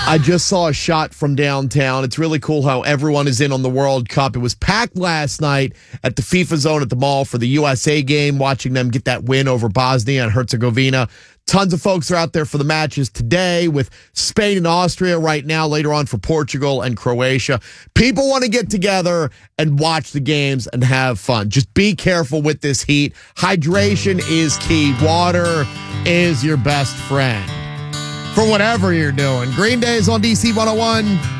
I just saw a shot from downtown. It's really cool how everyone is in on the World Cup. It was packed last night at the FIFA Zone at the mall for the USA game, watching them get that win over Bosnia and Herzegovina. Tons of folks are out there for the matches today with Spain and Austria right now, later on for Portugal and Croatia. People want to get together and watch the games and have fun. Just be careful with this heat. Hydration is key. Water is your best friend for whatever you're doing. Green Day is on DC 101.